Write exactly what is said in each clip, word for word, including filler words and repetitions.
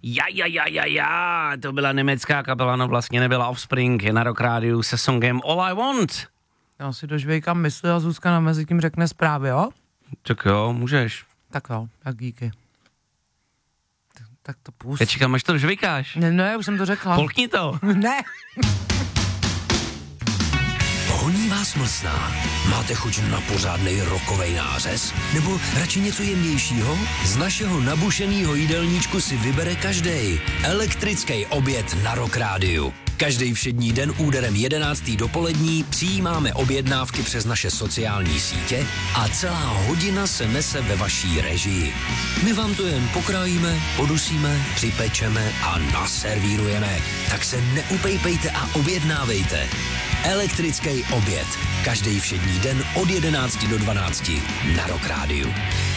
Ja, ja, ja, ja, ja, to byla německá kapela, no vlastně nebyla Offspring, je na Rock Rádiu se songem All I Want. Já si dožvejkám mysli a Zuzka nám mezi tím řekne zprávy, jo? Tak jo, můžeš. Tak jo, tak díky. Tak to pust. Já čekám, až to dožvejkáš. Ne, ne, už jsem to řekla. Polkni to. Ne. Honí vás mlsná? Máte chuť na pořádnej rokovej nářez? Nebo radši něco jemnějšího? Z našeho nabušenýho jídelníčku si vybere každej. Elektrický oběd na Rock Rádiu. Každý všední den úderem jedenáctý dopolední přijímáme objednávky přes naše sociální sítě a celá hodina se nese ve vaší režii. My vám to jen pokrájíme, podusíme, připečeme a naservírujeme. Tak se neupejpejte a objednávejte. Elektrický oběd. Každý všední den od jedenácti do dvanácti na Rock Rádiu.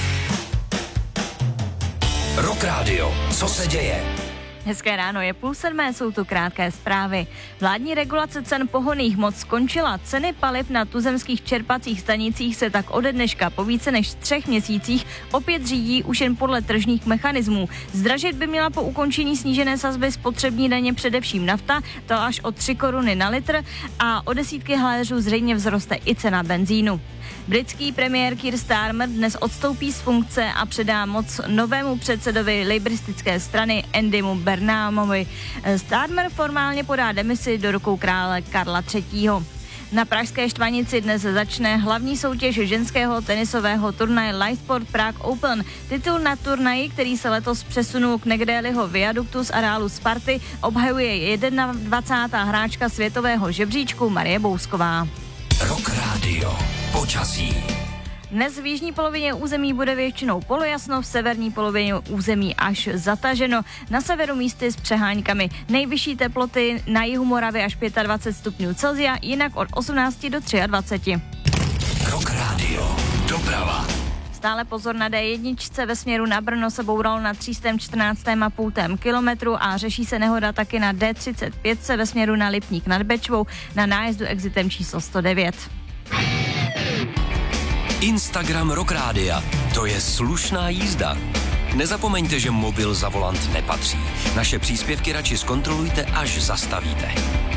Rock Radio. Co se děje? Hezké ráno, je půl sedmé, jsou tu krátké zprávy. Vládní regulace cen pohonných hmot skončila. Ceny paliv na tuzemských čerpacích stanicích se tak ode dneška po více než třech měsících opět řídí už jen podle tržních mechanismů. Zdražit by měla po ukončení snížené sazby spotřební daně především nafta, to až o tři koruny na litr, a o desítky haléřů zřejmě vzroste i cena benzínu. Britský premiér Keir Starmer dnes odstoupí z funkce a předá moc novému předsedovi laboristické strany Andymu Burnhamovi. Starmer formálně podá demisi do rukou krále Karla třetího. Na pražské Štvanici dnes začne hlavní soutěž ženského tenisového turnaje Lightsport Prague Open. Titul na turnaji, který se letos přesunul k Negréliho viaduktu z areálu Sparty, obhajuje dvacátá první hráčka světového žebříčku Marie Bousková. Rock Radio. Počasí. Dnes v jižní polovině území bude většinou polojasno, v severní polovině území až zataženo. Na severu místy s přeháňkami. Nejvyšší teploty na jihu Moravy až dvacet pět stupňů Celsia, jinak od osmnácti do dvaceti tři. Rock Radio. Doprava. Stále pozor na dé jedna ve směru na Brno se boural na tři sta čtrnáct celá pět kilometru a řeší se nehoda taky na dé třicet pět ve směru na Lipník nad Bečvou na nájezdu exitem číslo sto devět. Instagram Rock Rádia. To je slušná jízda. Nezapomeňte, že mobil za volant nepatří. Naše příspěvky radši zkontrolujte, až zastavíte.